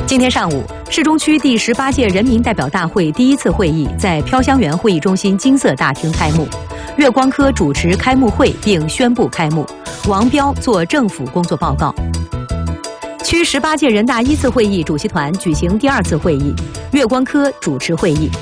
今天上午，市中区第18届人民代表大会第一次会议在飘香园会议中心金色大厅开幕。月光科主持开幕会并宣布开幕，王彪作政府工作报告。区18届人大一次会议主席团举行第2次会议，月光科主持会议。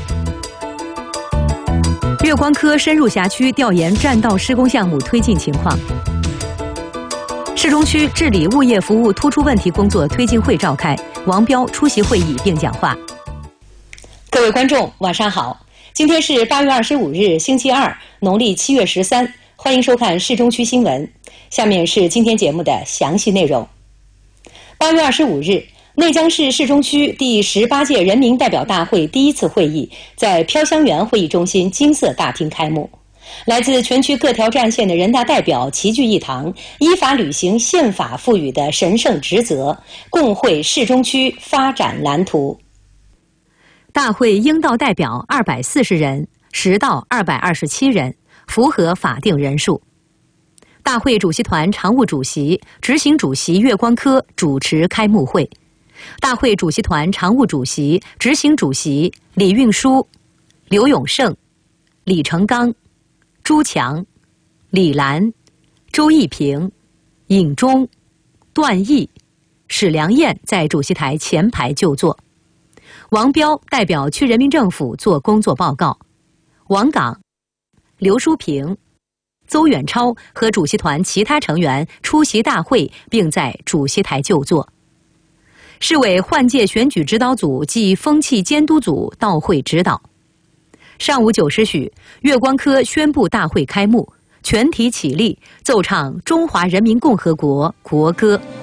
月光科深入辖区调研占道施工项目推进情况。市中区治理物业服务突出问题工作推进会召开，王彪出席会议并讲话。各位观众，晚上好！今天是8月25日，星期二，农历7月13，欢迎收看市中区新闻。下面是今天节目的详细内容。8月25日，内江市市中区第18届人民代表大会第一次会议在飘香园会议中心金色大厅开幕。来自全区各条战线的人大代表齐聚一堂，依法履行宪法赋予的神圣职责，共绘市中区发展蓝图。大会应到代表240人，实到227人，符合法定人数。大会主席团常务主席、执行主席月光科主持开幕会。大会主席团常务主席、执行主席李运书、刘永胜、李成刚、朱强、李兰、周一平、尹忠、段毅、史良燕在主席台前排就座。王彪代表区人民政府作工作报告。王岗、刘淑平、邹远超和主席团其他成员出席大会，并在主席台就座。市委换届选举指导组暨风气监督组到会指导。上午9时许，月光科宣布大会开幕，全体起立，奏唱中华人民共和国国歌。